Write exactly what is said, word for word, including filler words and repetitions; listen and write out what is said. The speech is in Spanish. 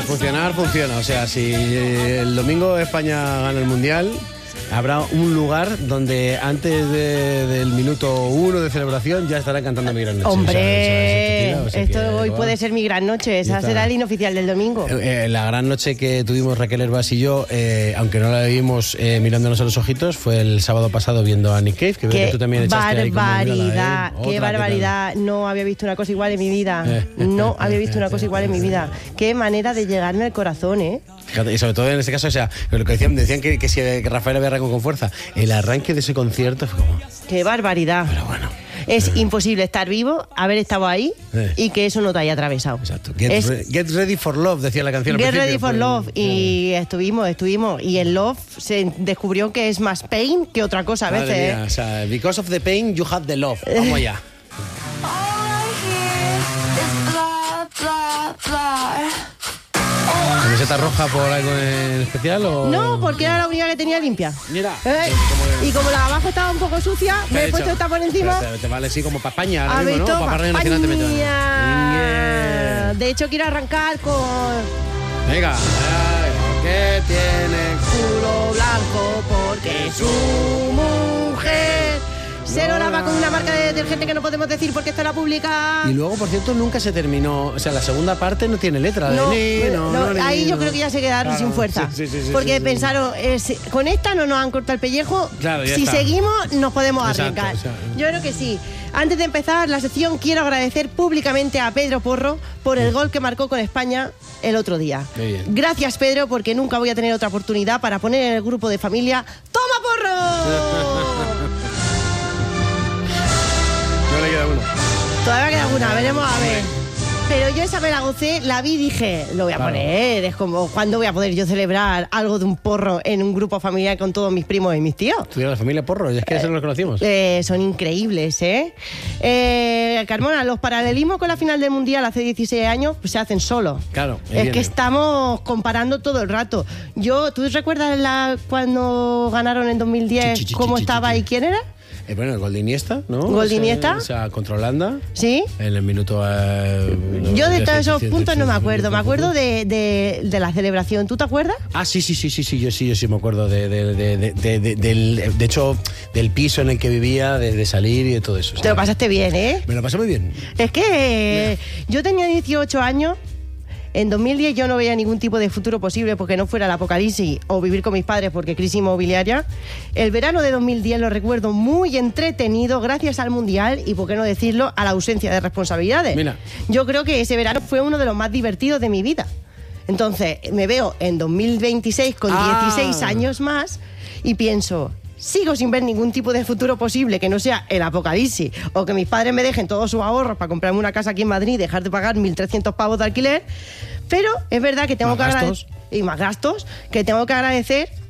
funcionar, funciona. O sea, si el domingo España gana el Mundial, habrá un lugar donde antes de, del minuto uno de celebración ya estarán cantando Mi Gran Noche. Hombre, o sea, o sea, esto que, hoy wow. puede ser Mi Gran Noche. Esa será el inicial del domingo. Eh, eh, la gran noche que tuvimos Raquel Herbas y yo, eh, aunque no la vimos eh, mirándonos a los ojitos, fue el sábado pasado viendo a Nick Cave, que veo que tú también echaste ahí como barbaridad, mirada, ¿eh? qué Otra, barbaridad. No había visto una cosa igual en mi vida. Eh. No había visto una cosa igual en mi vida. Qué manera de llegarme al corazón, ¿eh? Fíjate, y sobre todo en este caso, o sea, lo que decían, decían que, que si que Rafael había arrancado con fuerza. El arranque de ese concierto fue como... Qué barbaridad. Pero bueno. Es eh. imposible estar vivo, haber estado ahí eh. y que eso no te haya atravesado. Exacto. Get, es, re, get ready for love, decía la canción. Get ready for pues, love. Y eh. estuvimos, estuvimos. Y el love se descubrió que es más pain que otra cosa a Madre veces. mía, o sea, because of the pain, you have the love. Vamos allá. ¿Camiseta roja por algo en especial o...? No, porque era la única que tenía limpia. Mira. ¿Eh? Y como la de abajo estaba un poco sucia, me he puesto esta por encima. Te, te vale así como para España ahora A mismo, ver, ¿no? Para Radio Nacional te meto. España. De hecho, quiero arrancar con... Venga. Que tiene culo blanco porque su mujer se lo lava con una marca de detergente que no podemos decir porque esto la publica. Y luego, por cierto, nunca se terminó. O sea, la segunda parte no tiene letra. No, de ni, no, no, no, ahí ni, yo no. creo que ya se quedaron Claro, sin fuerza. sí, sí, sí, porque sí, sí, pensaron, eh, si, con esta no nos han cortado el pellejo. Claro, ya si está. seguimos, nos podemos Exacto, arriesgar. o sea, yo creo que sí. Antes de empezar la sección, quiero agradecer públicamente a Pedro Porro por el gol que marcó con España el otro día. Muy bien. Gracias, Pedro, porque nunca voy a tener otra oportunidad para poner en el grupo de familia ¡Toma Porro! No le queda uno. Todavía queda alguna, veremos a ver. Pero yo esa me la gocé, la vi y dije, lo voy a Claro. poner. Es como, ¿cuándo voy a poder yo celebrar algo de un porro en un grupo familiar con todos mis primos y mis tíos? Tuviera la familia Porro, es que eso no lo conocimos. Eh, son increíbles, ¿eh? eh Carmona, los paralelismos con la final del Mundial hace dieciséis años pues, se hacen solos. Claro. Es viene. que estamos comparando todo el rato. Yo, ¿tú recuerdas la, cuando ganaron en dos mil diez Chi, chi, chi, cómo chi, estaba chi, chi. y quién era? Eh, bueno, el gol de Iniesta, ¿no? Gol de Iniesta. O sea, contra Holanda. ¿Sí? En el minuto... Eh, Yo de no, todos esos sí, sí, puntos sí, no me sí, acuerdo. sí, Me sí, acuerdo sí. de, de, de la celebración. ¿Tú te acuerdas? Ah, sí, sí, sí, sí, sí, yo sí, yo sí me acuerdo de, de, de, de, de, de, del, de hecho, del piso en el que vivía, de, de salir y de todo eso. Te lo pasaste bien, ¿eh? Me lo pasé muy bien. Es que eh, yo tenía dieciocho años. En dos mil diez yo no veía ningún tipo de futuro posible porque no fuera el apocalipsis o vivir con mis padres porque crisis inmobiliaria. El verano de dos mil diez lo recuerdo muy entretenido gracias al Mundial y, por qué no decirlo, a la ausencia de responsabilidades. Mira. Yo creo que ese verano fue uno de los más divertidos de mi vida. Entonces me veo en dos mil veintiséis con Ah. dieciséis años más y pienso... Sigo sin ver ningún tipo de futuro posible que no sea el apocalipsis o que mis padres me dejen todos sus ahorros para comprarme una casa aquí en Madrid y dejar de pagar mil trescientos pavos de alquiler. Pero es verdad que tengo Más que gastos. agradecer... Y más gastos, que tengo que agradecer